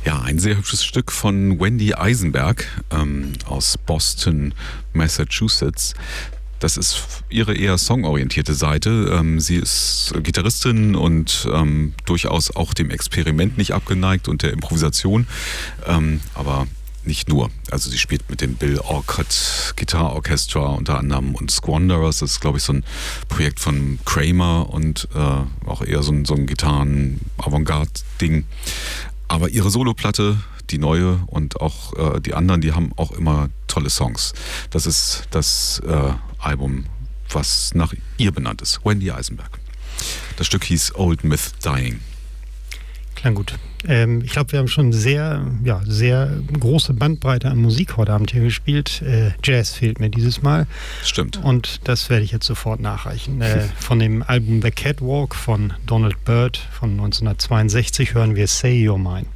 Ja, ein sehr hübsches Stück von Wendy Eisenberg aus Boston, Massachusetts. Das ist ihre eher songorientierte Seite. Sie ist Gitarristin und durchaus auch dem Experiment nicht abgeneigt und der Improvisation, aber nicht nur. Also sie spielt mit dem Bill Orcutt Guitar Orchestra unter anderem und Squanderers. Das ist, glaube ich, so ein Projekt von Kramer und auch eher so ein Gitarren-Avantgarde-Ding. Aber ihre Soloplatte, die neue und auch die anderen, die haben auch immer tolle Songs. Das ist das Album, was nach ihr benannt ist, Wendy Eisenberg. Das Stück hieß Old Myth Dying. Klang gut. Ich glaube, wir haben schon sehr große Bandbreite an Musik heute Abend hier gespielt. Jazz fehlt mir dieses Mal. Stimmt. Und das werde ich jetzt sofort nachreichen. Von dem Album The Catwalk von Donald Byrd von 1962 hören wir Say You're Mine.